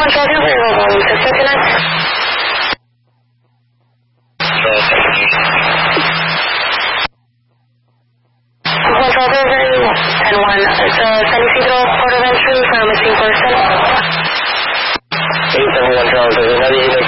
112, very well, volume 659. And one, it's a San Isidro port of entry for a missing person. 871 Charles, there's another unit